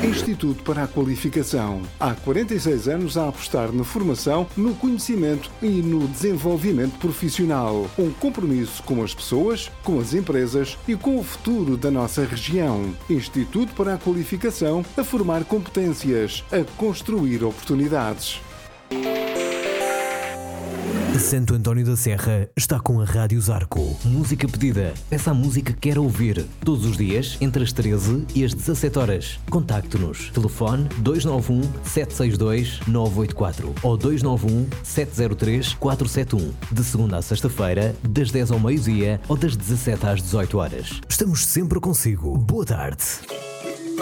Instituto para a Qualificação. Há 46 anos a apostar na formação, no conhecimento e no desenvolvimento profissional. Um compromisso com as pessoas, com as empresas e com o futuro da nossa região. Instituto para a Qualificação, a formar competências, a construir oportunidades. Santo António da Serra está com a Rádio Zarco. Música pedida. Peça a música que quer ouvir. Todos os dias, entre as 13 e as 17 horas. Contacte-nos. Telefone 291 762 984 ou 291 703 471. De segunda a sexta-feira, das 10 ao meio-dia ou das 17 às 18 horas. Estamos sempre consigo. Boa tarde.